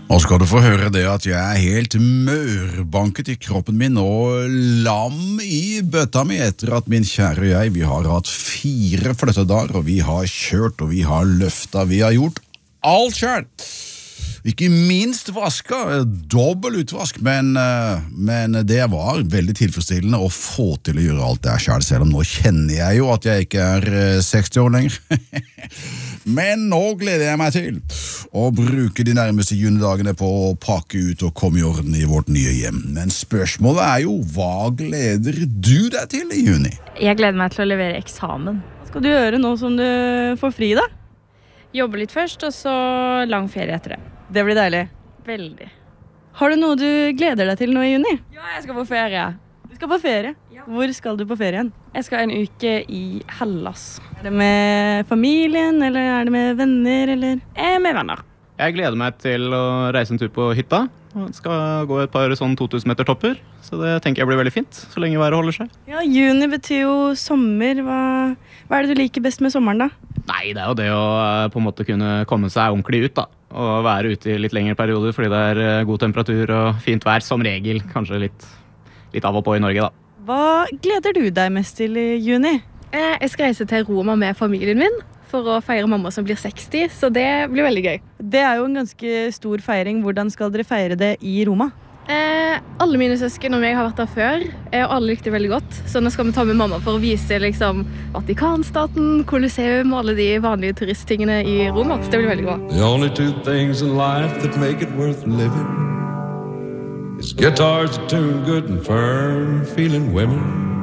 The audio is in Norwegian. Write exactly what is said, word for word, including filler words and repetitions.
Nå skal du få høre det at jeg er helt mørbanket i kroppen min og lam i bøtta mi etter at min kjære og jeg, vi har hatt fire flyttedager, og vi har kjørt, og vi har løftet, vi har gjort alt selv. Ikke minst vaska, dobbelt utvask, men, men det var veldig tilfredsstillende å få til å gjøre alt det selv, selv om nå kjenner jeg jo at jeg ikke er seksti år lenger. Men nå gleder jeg meg til å bruke de nærmeste junidagene på å pakke ut og komme i orden i vårt nye hjem. Men spørsmålet er jo, hva gleder du deg til i juni? Jeg gleder meg til å levere eksamen. Hva skal du gjøre nå som du får fri da? Jobbe litt først, og så lang ferie etter det. Det blir deilig. Veldig. Har du noe du gleder deg til nå i juni? Ja, jeg skal på ferie. Du skal på ferie? Ja. Hvor skal du på ferien? Jeg skal en uke i Hellas. Er det med familien, eller er det med venner, eller? Jeg er med venner. Jeg gleder meg til å reise en tur på hytta. Jeg skal gå et par sånn to tusen meter topper, så det tenker jeg blir veldig fint, så lenge været holder seg. Ja, juni betyr jo sommer. Hva, hva er det du liker best med sommeren da? Nei, det er jo det å på en måte kunne komme seg ordentlig ut da, og være ute i litt lengre perioder, fordi det er god temperatur og fint vær, som regel, kanskje litt, litt av og på i Norge da. Hva gleder du deg mest til i juni? Jeg skal reise til Roma med familien min for å feire mamma som blir seksti, så det blir veldig gøy. Det er jo en ganske stor feiring. Hvordan skal dere feire det i Roma? Eh, alle mine søsken og meg har vært der før, og alle likte det veldig godt. Så nå skal vi ta med mamma for å vise liksom, Vatikanstaten, Colosseum og alle de vanlige turisttingene i Roma. Så det blir veldig bra. The only two things in life that make it worth living is guitars that tune good and firm feeling women.